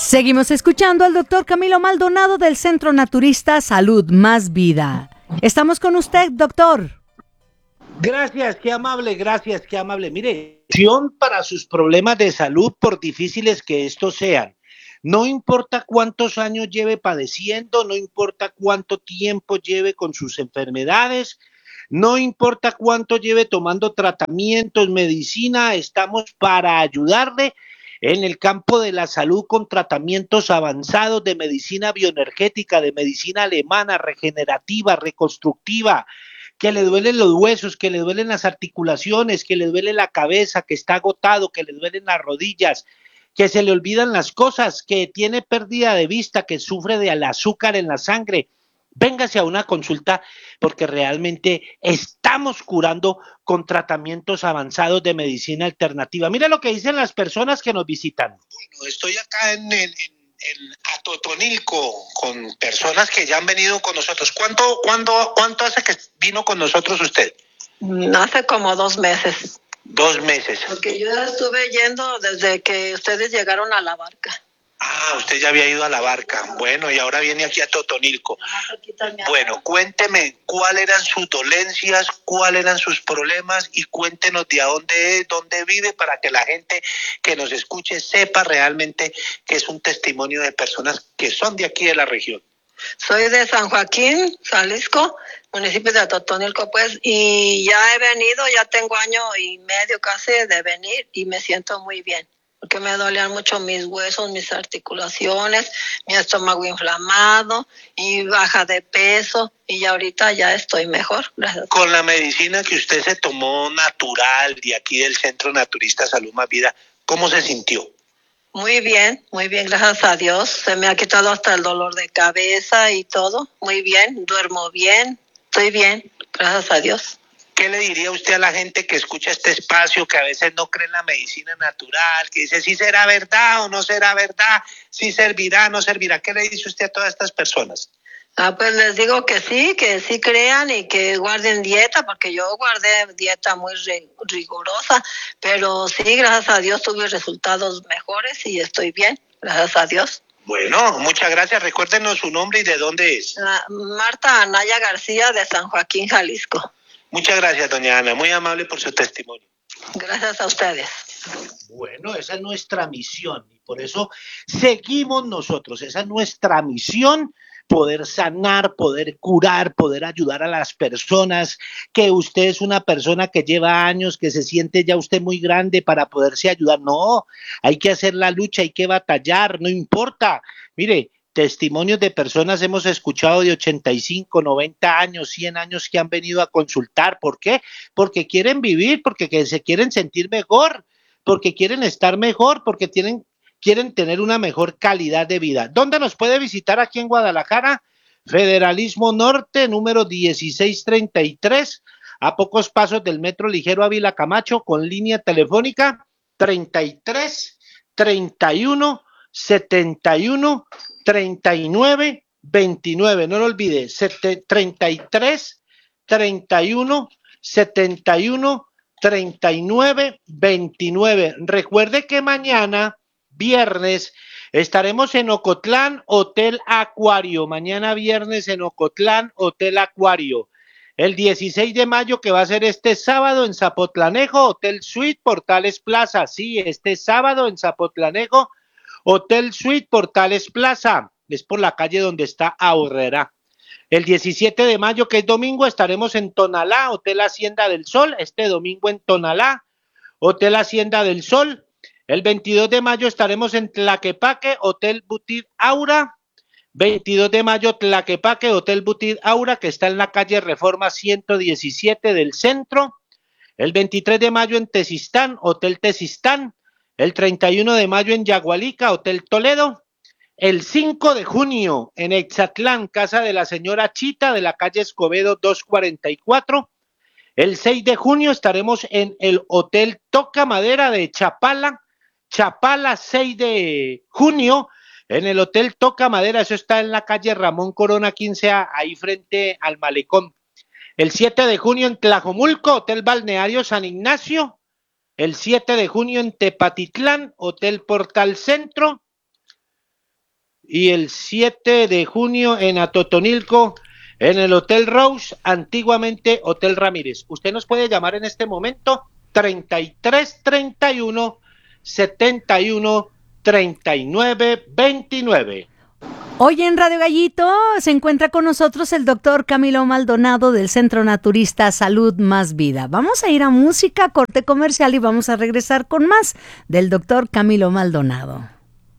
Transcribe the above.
Seguimos escuchando al doctor Camilo Maldonado del Centro Naturista Salud Más Vida. Estamos con usted, doctor. Gracias, qué amable, gracias, qué amable. Mire, solución para sus problemas de salud, por difíciles que estos sean. No importa cuántos años lleve padeciendo, no importa cuánto tiempo lleve con sus enfermedades, no importa cuánto lleve tomando tratamientos, medicina, estamos para ayudarle en el campo de la salud con tratamientos avanzados de medicina bioenergética, de medicina alemana, regenerativa, reconstructiva, que le duelen los huesos, que le duelen las articulaciones, que le duele la cabeza, que está agotado, que le duelen las rodillas, que se le olvidan las cosas, que tiene pérdida de vista, que sufre del azúcar en la sangre. Véngase a una consulta porque realmente estamos curando con tratamientos avanzados de medicina alternativa. Mira lo que dicen las personas que nos visitan. Bueno, estoy acá en Atotonilco con personas que ya han venido con nosotros. ¿Cuánto hace que vino con nosotros usted? Hace como 2 meses. 2 meses. Porque yo estuve yendo desde que ustedes llegaron a la barca. Ah, usted ya había ido a la barca. Bueno, y ahora viene aquí a Totonilco. Bueno, cuénteme cuáles eran sus dolencias, cuáles eran sus problemas y cuéntenos de a dónde es, dónde vive para que la gente que nos escuche sepa realmente que es un testimonio de personas que son de aquí de la región. Soy de San Joaquín, Jalisco, municipio de Totonilco, pues, y ya he venido, ya tengo 1.5 años casi de venir y me siento muy bien. Porque me dolían mucho mis huesos, mis articulaciones, mi estómago inflamado y baja de peso y ahorita ya estoy mejor, gracias. Con la medicina que usted se tomó natural de aquí del Centro Naturista Salud Más Vida, ¿cómo se sintió? Muy bien, gracias a Dios. Se me ha quitado hasta el dolor de cabeza y todo. Muy bien, duermo bien, estoy bien, gracias a Dios. ¿Qué le diría usted a la gente que escucha este espacio, que a veces no cree en la medicina natural, que dice si será verdad o no será verdad, si servirá o no servirá? ¿Qué le dice usted a todas estas personas? Pues les digo que sí crean y que guarden dieta, porque yo guardé dieta muy rigurosa, pero sí, gracias a Dios tuve resultados mejores y estoy bien, gracias a Dios. Bueno, muchas gracias. Recuérdenos su nombre y de dónde es. Marta Anaya García, de San Joaquín, Jalisco. Muchas gracias, doña Ana. Muy amable por su testimonio. Gracias a ustedes. Bueno, esa es nuestra misión y por eso seguimos nosotros. Esa es nuestra misión, poder sanar, poder curar, poder ayudar a las personas, que usted es una persona que lleva años, que se siente ya usted muy grande para poderse ayudar. No, hay que hacer la lucha, hay que batallar, no importa. Mire, testimonios de personas hemos escuchado de 85, 90 años, 100 años que han venido a consultar. ¿Por qué? Porque quieren vivir, porque se quieren sentir mejor, porque quieren estar mejor, porque quieren tener una mejor calidad de vida. ¿Dónde nos puede visitar aquí en Guadalajara? Federalismo Norte, número 1633, a pocos pasos del Metro Ligero Ávila Camacho, con línea telefónica 33 31 71 39 29. No lo olvide, 33 31 71 39 29. Recuerde que mañana, viernes, estaremos en Ocotlán, Hotel Acuario. Mañana viernes en Ocotlán, Hotel Acuario. El 16 de mayo, que va a ser este sábado en Zapotlanejo, Hotel Suite Portales Plaza. Sí, este sábado en Zapotlanejo, Hotel Suite Portales Plaza. Es por la calle donde está Aurrera. El 17 de mayo, que es domingo, estaremos en Tonalá, Hotel Hacienda del Sol. Este domingo en Tonalá, Hotel Hacienda del Sol. El 22 de mayo estaremos en Tlaquepaque, Hotel Boutique Aura. 22 de mayo, Tlaquepaque, Hotel Boutique Aura, que está en la calle Reforma 117 del centro. El 23 de mayo en Tezistán, Hotel Tezistán. El 31 de mayo en Yagualica, Hotel Toledo. El 5 de junio en Exatlán, casa de la señora Chita, de la calle Escobedo 244. El 6 de junio estaremos en el Hotel Toca Madera de Chapala. Chapala, 6 de junio, en el Hotel Toca Madera. Eso está en la calle Ramón Corona 15A, ahí frente al Malecón. El 7 de junio en Tlajomulco, Hotel Balneario San Ignacio. El 7 de junio en Tepatitlán, Hotel Portal Centro. y el 7 de junio en Atotonilco, en el Hotel Rose, antiguamente Hotel Ramírez. Usted nos puede llamar en este momento 33 31 71 39 29. Hoy en Radio Gallito se encuentra con nosotros el doctor Camilo Maldonado del Centro Naturista Salud Más Vida. Vamos a ir a música, corte comercial y vamos a regresar con más del doctor Camilo Maldonado.